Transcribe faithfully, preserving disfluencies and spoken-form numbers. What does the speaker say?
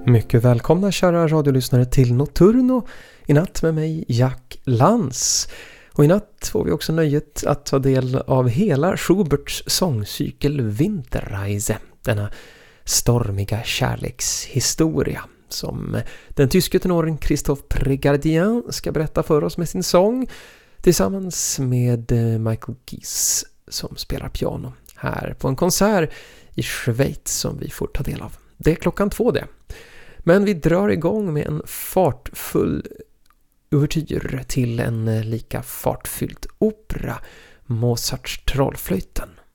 Mycket välkomna kära radiolyssnare till Nocturno i natt med mig Jack Lantz. Och i natt får vi också nöjet att ta del av hela Schuberts sångcykel Winterreise, denna stormiga kärlekshistoria som den tyske tenoren Christophe Prégardien ska berätta för oss med sin sång tillsammans med Michael Gies som spelar piano här på en konsert i Schweiz som vi får ta del av. Det är klockan två det. Men vi drar igång med en fartfull ouvertyr till en lika fartfylld opera, Mozarts Trollflöjten.